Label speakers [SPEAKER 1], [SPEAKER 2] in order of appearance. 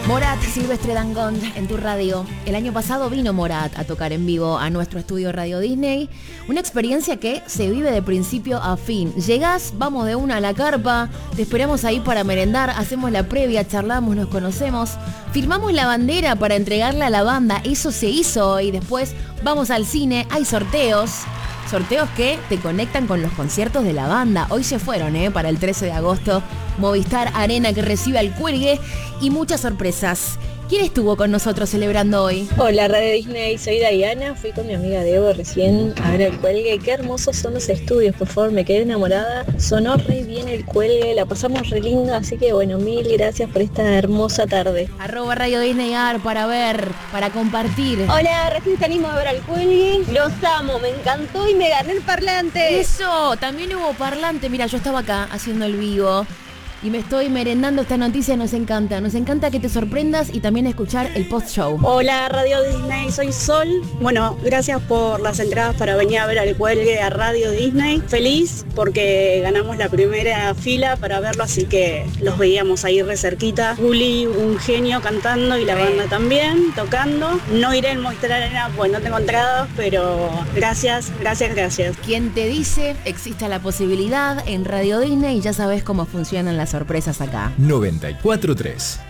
[SPEAKER 1] Morat, Silvestre Dangond en tu radio. El año pasado vino Morat a tocar en vivo a nuestro estudio Radio Disney. Una experiencia que se vive de principio a fin. Llegás, vamos de una a la carpa, te esperamos ahí para merendar, hacemos la previa, charlamos, nos conocemos, firmamos la bandera para entregarla a la banda. Eso se hizo hoy. Después vamos al cine, hay sorteos. Sorteos que te conectan con los conciertos de la banda. Hoy se fueron, para el 13 de agosto. Movistar Arena que recibe al Cuelgue y muchas sorpresas. ¿Quién estuvo con nosotros celebrando hoy?
[SPEAKER 2] Hola Radio Disney, soy Diana, fui con mi amiga Debo recién a ver el Cuelgue. Qué hermosos son los estudios, por favor, me quedé enamorada. Sonó re bien el Cuelgue, la pasamos re linda, así que bueno, mil gracias por esta hermosa tarde.
[SPEAKER 1] @ Radio Disney Ar para ver, para compartir.
[SPEAKER 3] Hola, recién salimos a ver al Cuelgue, los amo, me encantó y me gané el parlante.
[SPEAKER 1] Eso, también hubo parlante. Mira, yo estaba acá haciendo el vivo y me estoy merendando esta noticia. Nos encanta que te sorprendas y también escuchar el post-show.
[SPEAKER 4] Hola Radio Disney, soy Sol. Bueno, gracias por las entradas para venir a ver al Cuelgue a Radio Disney. Feliz porque ganamos la primera fila para verlo, así que los veíamos ahí re cerquita. Juli, un genio cantando y la banda también, tocando. No iré en Movistar Arena pues no tengo entradas, pero gracias.
[SPEAKER 1] ¿Quién te dice? Existe la posibilidad en Radio Disney y ya sabes cómo funcionan las sorpresas acá.
[SPEAKER 5] 94.3